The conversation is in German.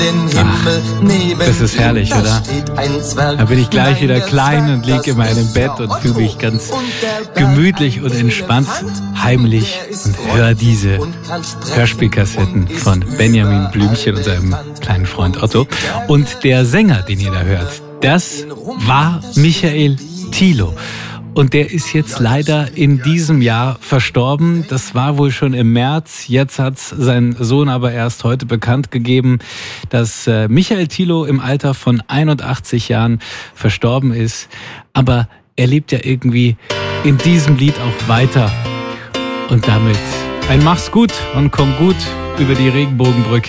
Ach, das ist herrlich, oder? Da bin ich gleich wieder klein und liege in meinem Bett und fühle mich ganz gemütlich und entspannt heimlich und höre diese Hörspielkassetten von Benjamin Blümchen und seinem kleinen Freund Otto. Und der Sänger, den ihr da hört, das war Michael Thiele. Und der ist jetzt leider in diesem Jahr verstorben. Das war wohl schon im März. Jetzt hat sein Sohn aber erst heute bekannt gegeben, dass Michael Thiele im Alter von 81 Jahren verstorben ist. Aber er lebt ja irgendwie in diesem Lied auch weiter. Und damit ein Mach's gut und komm gut über die Regenbogenbrücke.